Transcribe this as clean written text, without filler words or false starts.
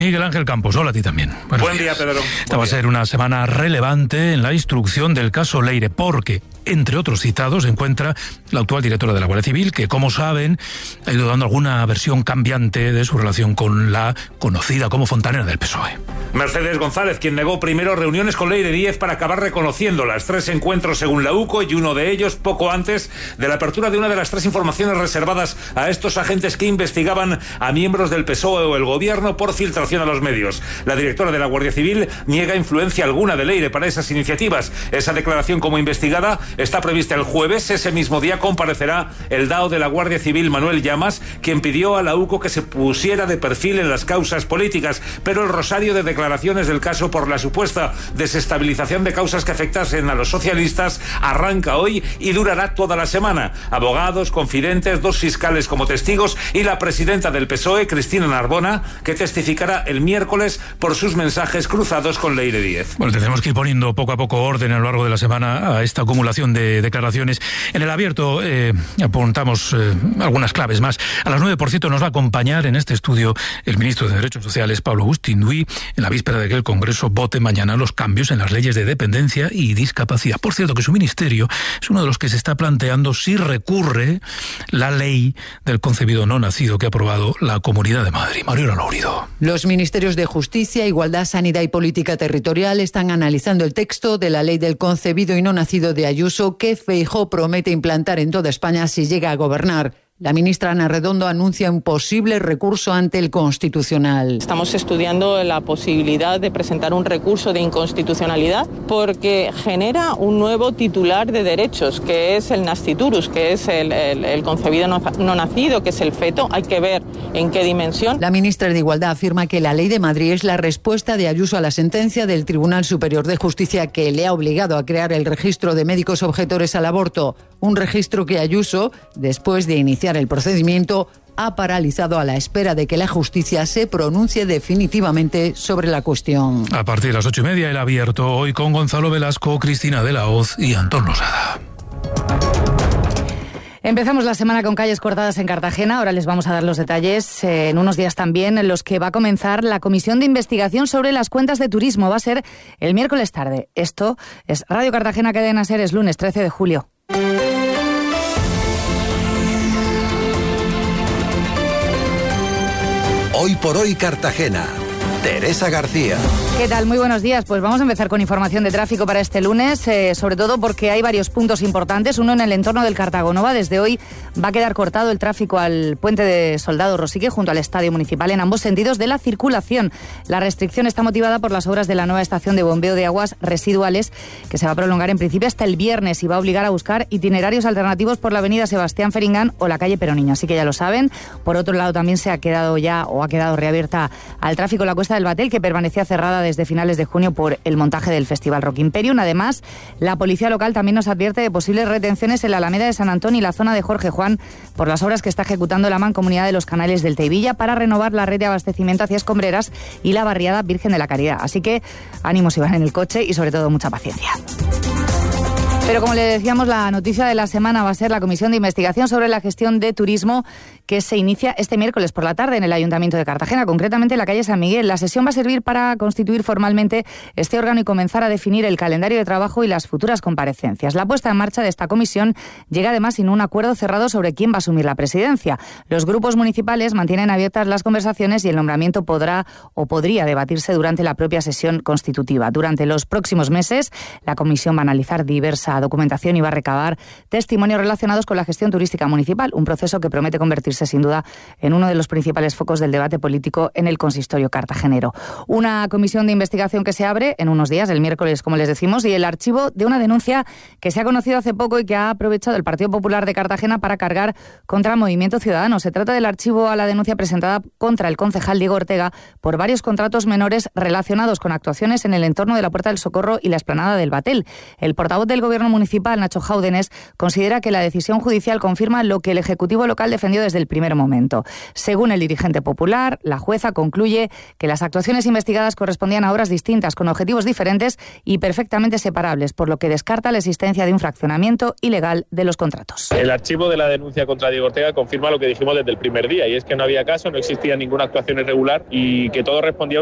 Miguel Ángel Campos, hola a ti también. Buen día, Pedro. Esta va a ser una semana relevante en la instrucción del caso Leire, porque, entre otros citados, se encuentra la actual directora de la Guardia Civil, que, como saben, ha ido dando alguna versión cambiante de su relación con la conocida como fontanera del PSOE. Mercedes González, quien negó primero reuniones con Leire Díez para acabar reconociéndolas. 3 encuentros según la UCO y uno de ellos poco antes de la apertura de una de las 3 informaciones reservadas a estos agentes que investigaban a miembros del PSOE o el gobierno por filtración a los medios. La directora de la Guardia Civil niega influencia alguna de Leire para esas iniciativas. Esa declaración como investigada está prevista el jueves. Ese mismo día comparecerá el DAO de la Guardia Civil, Manuel Llamas, quien pidió a la UCO que se pusiera de perfil en las causas políticas, pero el rosario de declaraciones del caso por la supuesta desestabilización de causas que afectasen a los socialistas arranca hoy y durará toda la semana. Abogados, confidentes, 2 fiscales como testigos y la presidenta del PSOE, Cristina Narbona, que testificará el miércoles por sus mensajes cruzados con Leire Díez. Bueno, tendremos que ir poniendo poco a poco orden a lo largo de la semana a esta acumulación de declaraciones. En el abierto apuntamos algunas claves más. A las 9, por cierto, nos va a acompañar en este estudio el ministro de Derechos Sociales, Pablo Agustín Duy, en la víspera de que el Congreso vote mañana los cambios en las leyes de dependencia y discapacidad. Por cierto, que su ministerio es uno de los que se está planteando si recurre la ley del concebido no nacido que ha aprobado la Comunidad de Madrid. Mariola Lourido. Los ministerios de Justicia, Igualdad, Sanidad y Política Territorial están analizando el texto de la ley del concebido y no nacido de Ayuso que Feijóo promete implantar en toda España si llega a gobernar. La ministra Ana Redondo anuncia un posible recurso ante el Constitucional. Estamos estudiando la posibilidad de presentar un recurso de inconstitucionalidad porque genera un nuevo titular de derechos, que es el nasciturus, que es el concebido no nacido, que es el feto. Hay que ver en qué dimensión. La ministra de Igualdad afirma que la ley de Madrid es la respuesta de Ayuso a la sentencia del Tribunal Superior de Justicia que le ha obligado a crear el registro de médicos objetores al aborto. Un registro que Ayuso, después de iniciar el procedimiento, ha paralizado a la espera de que la justicia se pronuncie definitivamente sobre la cuestión. A partir de las 8:30 el abierto, hoy con Gonzalo Velasco, Cristina de la Hoz y Antón Losada. Empezamos la semana con calles cortadas en Cartagena. Ahora les vamos a dar los detalles en unos días también, en los que va a comenzar la comisión de investigación sobre las cuentas de turismo. Va a ser el miércoles tarde. Esto es Radio Cartagena, Cadena SER, es lunes 13 de julio. Hoy por hoy Cartagena. Teresa García. ¿Qué tal? Muy buenos días. Pues vamos a empezar con información de tráfico para este lunes, sobre todo porque hay varios puntos importantes. Uno en el entorno del Cartagonova. Desde hoy va a quedar cortado el tráfico al puente de Soldado Rosique junto al Estadio Municipal en ambos sentidos de la circulación. La restricción está motivada por las obras de la nueva estación de bombeo de aguas residuales que se va a prolongar en principio hasta el viernes y va a obligar a buscar itinerarios alternativos por la avenida Sebastián Feringán o la calle Peroniño. Así que ya lo saben. Por otro lado, también ha quedado reabierta al tráfico la Cuesta del Batel, que permanecía cerrada desde finales de junio por el montaje del Festival Rock Imperium. Además, la policía local también nos advierte de posibles retenciones en la Alameda de San Antón y la zona de Jorge Juan por las obras que está ejecutando la Mancomunidad de los Canales del Teivilla para renovar la red de abastecimiento hacia Escombreras y la barriada Virgen de la Caridad. Así que ánimo si van en el coche y sobre todo mucha paciencia. Pero como le decíamos, la noticia de la semana va a ser la comisión de investigación sobre la gestión de turismo que se inicia este miércoles por la tarde en el Ayuntamiento de Cartagena, concretamente en la calle San Miguel. La sesión va a servir para constituir formalmente este órgano y comenzar a definir el calendario de trabajo y las futuras comparecencias. La puesta en marcha de esta comisión llega además sin un acuerdo cerrado sobre quién va a asumir la presidencia. Los grupos municipales mantienen abiertas las conversaciones y el nombramiento podrá o podría debatirse durante la propia sesión constitutiva. Durante los próximos meses, la comisión va a analizar diversa documentación y va a recabar testimonios relacionados con la gestión turística municipal, un proceso que promete convertirse sin duda en uno de los principales focos del debate político en el consistorio cartagenero. Una comisión de investigación que se abre en unos días, el miércoles, como les decimos, y el archivo de una denuncia que se ha conocido hace poco y que ha aprovechado el Partido Popular de Cartagena para cargar contra Movimiento Ciudadano. Se trata del archivo a la denuncia presentada contra el concejal Diego Ortega por varios contratos menores relacionados con actuaciones en el entorno de la Puerta del Socorro y la explanada del Batel. El portavoz del Gobierno municipal, Nacho Jáudenes, considera que la decisión judicial confirma lo que el Ejecutivo local defendió desde el primer momento. Según el dirigente popular, la jueza concluye que las actuaciones investigadas correspondían a obras distintas, con objetivos diferentes y perfectamente separables, por lo que descarta la existencia de un fraccionamiento ilegal de los contratos. El archivo de la denuncia contra Diego Ortega confirma lo que dijimos desde el primer día, y es que no había caso, no existía ninguna actuación irregular y que todo respondía